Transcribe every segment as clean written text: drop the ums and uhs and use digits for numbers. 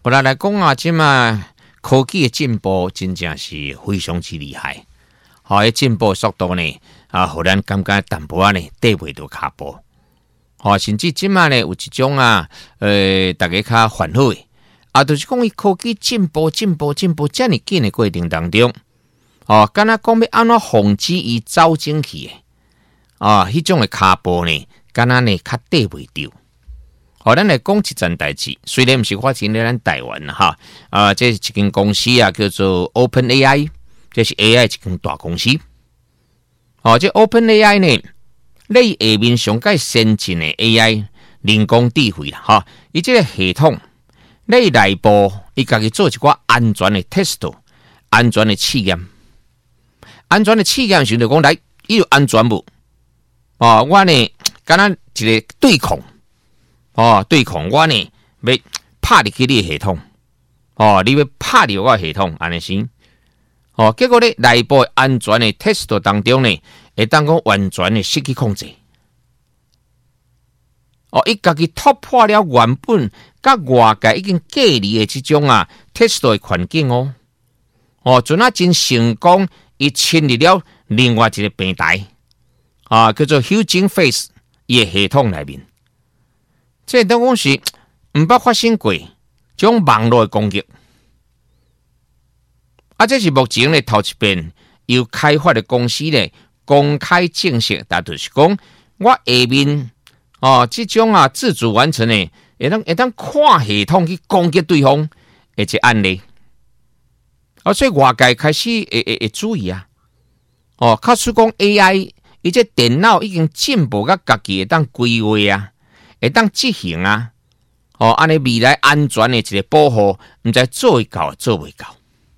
后来讲啊，即嘛科技的进步真正是非常之厉害。迄进步速度呢，互咱感觉淡薄仔呢对袂到骹步。甚至即嘛呢有一种大家较烦恼的，就是讲伊科技进步遮尔紧的过程当中，敢若讲要安怎防止伊走进去的，迄种的骹步呢，敢若呢较对袂着。咱来讲一件代志，虽然毋是发生在咱台湾这是一间公司叫做 OpenAI， 这是 AI 一间大公司。这 OpenAI 呢，你下面上界先进的 AI 人工智慧啦，伊这个系统，你内部伊家己做一寡安全的 test， 安全的试验。安全的试验时就讲来，伊有安全无？我呢，敢若一个对抗。对抗我呢，要拍入去你的系统，你要拍入我的系统，安尼先。结果咧内部安全的 test 当中呢，会当讲完全的失去控制。伊家己突破了原本甲外界已经隔离的这种test 的环境阵真成功，伊侵入了另外一个平台，叫做 Hugging Face 伊的系统内面。这等讲是毋捌发生过这种网络的攻击，这是目前呢头一遍由开发的公司呢公开证实，就是讲我下面这种自主完成的，会当看系统去攻击对方的一个案例，所以外界开始会注意假使讲 AI 伊这电脑已经进步到家己会当规划会当执行安尼未来安全的一个保护，毋知做会到做袂到。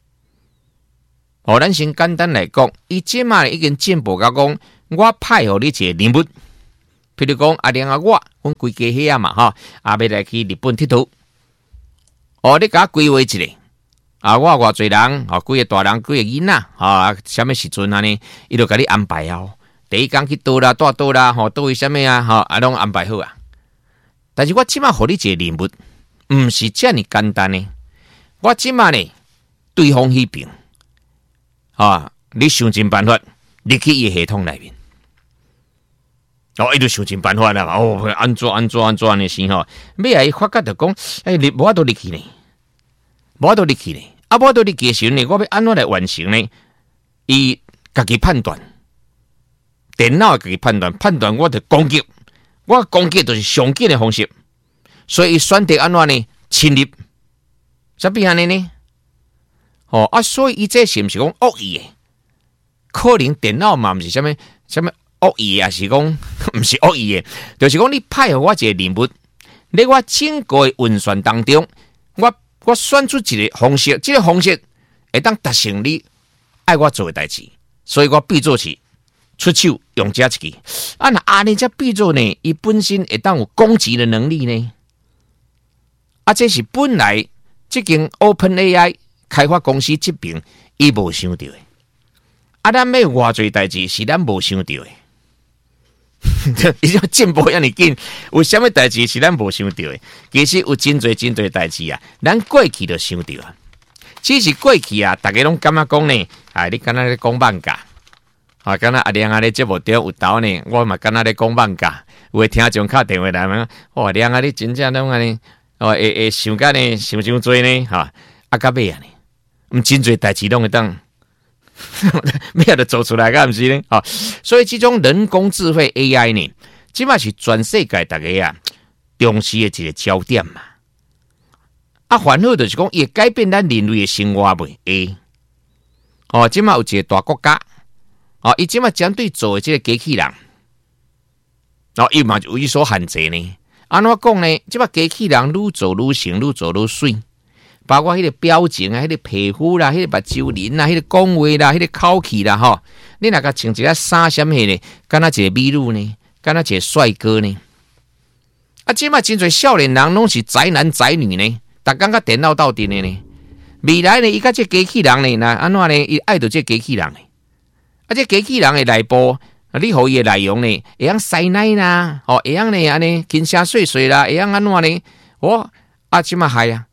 咱先简单来讲，伊即马已经进步到讲，我派互你一个任务，譬如讲连阮规家伙嘛要来去日本佚佗，你甲我规划一个我偌侪人几个大人几个囡仔什么时阵安尼，伊就甲你安排第一天去倒啦，住倒啦，倒位什么拢安排好但是我即马互你一个任务，毋是遮尔简单呢。我即马呢，对方迄边你想尽办法入去伊系统内面。伊就想尽办法啦，安怎的先尾伊发觉就讲，你无法度入去呢，无法度入去的时候呢，我要安怎来完成呢？伊家己判断，电脑家己判断我的攻击。我攻击就是上紧的方式，所以选择安怎呢？侵入，啥变安尼呢？所以伊这是毋是讲恶意的？可能电脑嘛毋是什么恶意的，也是讲毋是恶意的，就是讲你派互我一个任务，在我整个的运算当中，我选出一个方式，这个方式会当达成你爱我做的代志，所以我必做起。出手用这一个，那安尼这变做呢？伊本身会当有攻击的能力呢？这是本来这间 OpenAI 开发公司这边伊无想到的。咱要偌侪代志是咱无想到的。伊种进步遐尼紧，有啥物代志是咱无想到的？其实有真侪代志咱过去就想到只是过去大家拢感觉讲呢，你敢若咧讲放假。敢若阿亮咧节目中有斗呢，我嘛敢若咧讲放假，有听众敲电话来问，亮你真正拢安尼，会想甲呢，想多呢，到尾呢，真侪代志拢会当，咩都做出来，敢毋是呢？所以这种人工智慧 AI 呢，即嘛是全世界大家重视的一个焦点嘛。烦恼就是讲，伊会改变咱人类的生活袂？即嘛有一个大国家。伊即马针对做的这个机器人，伊嘛有所限制呢。安怎讲呢？即马机器人愈做愈成，愈做愈水，包括迄个表情迄个皮肤啦，迄个目睭鳞啦，迄个讲话啦，迄个口气啦，你若甲穿一个衫什么呢？敢若一个美女呢？敢若一个帅哥呢？即马真侪少年人拢是宅男宅女呢，逐工甲电脑斗阵的呢。未来呢，伊甲这机器人呢，安怎呢？伊爱到这机器人呢？这机器人的内部，你互伊的内容呢，会晓塞奶啦，会晓呢安尼轻声碎碎啦，会晓安怎呢？即嘛害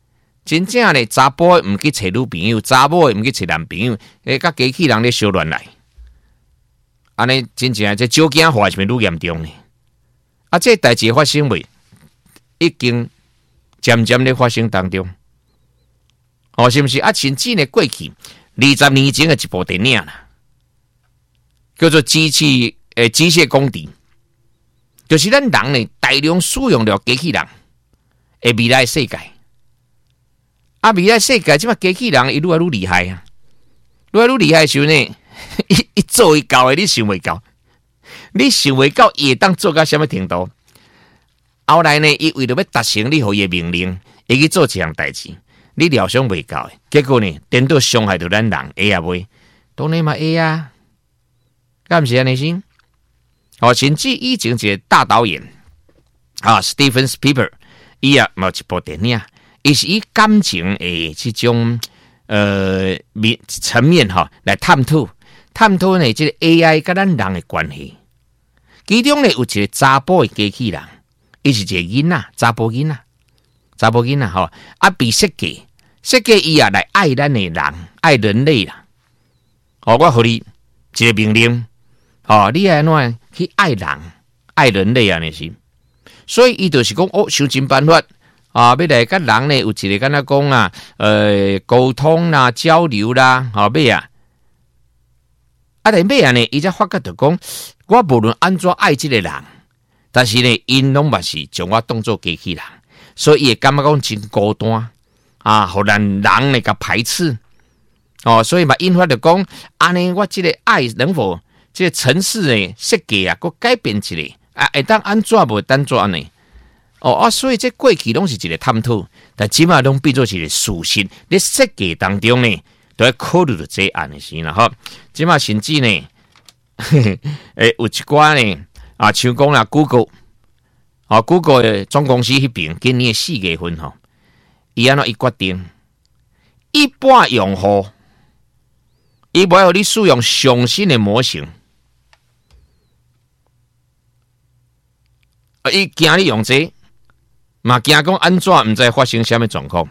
真正咧，查甫诶毋去找女朋友，查某诶毋去找男朋友，甲机器人咧小乱来，安尼真正这酒精化是咪愈严重呢？啊，这代志发生未？已经渐渐咧发生当中，是毋是？啊，甚至呢过去20年前嘅一部电影啦，叫做机械公敌，就是咱人呢大量使用了机器人诶未来世界。啊，未来世界即马机器人伊愈来愈厉害啊，愈来愈厉害的时候呢，伊做伊到的你想袂到，你想袂到伊会当做到什么程度？后来呢，伊为了要达成你互伊的命令，伊去做一项代志，你料想袂到的，结果呢，颠倒伤害到咱人，会啊袂？当然嘛会啊，敢毋是安尼先？甚至以前一个大导演Steven Spielberg， 伊也有一部电影。伊是以感情诶这种层面来探讨呢，这个 AI 甲咱人的关系。其中呢有一个查甫的机器人，伊是一个囡仔，查甫囡仔被设计伊也来爱咱的人，爱人类啦。我互你一个命令，你安怎去爱人、爱人类啊？那是，所以伊就是讲想尽办法。要来甲人呢有一个敢若讲啊，沟通啦、交流啦，尾啊，尾啊呢，伊才发觉到讲，我无论安怎爱这个人，但是呢，因拢嘛是将我当作机器人，所以伊会感觉讲真孤单互咱人呢甲排斥所以嘛引发着讲，安尼我这个爱能否这个城市呢设计啊，佮改变一下会当安怎无当怎呢？所以这过去拢是一个探讨，但即马拢变做一个事实。咧设计当中呢，都要考虑到这案的事啦。即马甚至呢，有一寡呢像讲啦 Google 的总公司迄边今年4月份伊安怎伊决定，一般用户伊袂互你使用上新的模型，伊惊你用这。嘛惊讲安怎毋知发生什么状况？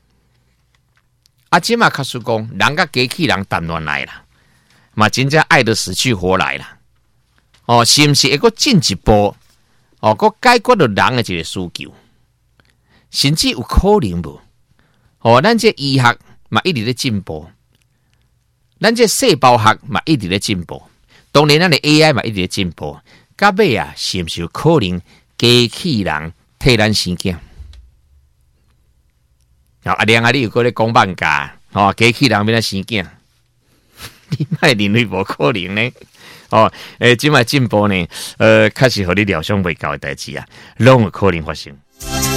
即嘛卡说讲，人甲机器人谈乱来啦，嘛真正爱得死去活来啦。是毋是会阁进一步？阁解决到人的一个需求，甚至有可能无？咱这医学嘛一直咧进步，咱这细胞学嘛一直咧进步，当然咱的 AI 嘛一直咧进步。到尾啊，是毋是有可能机器人？替咱生囝，你有个咧讲半价，机器人要咱生囝，你莫认为无可能呢？即卖进步呢，确实互你料想袂到的代志啊，拢有可能发生。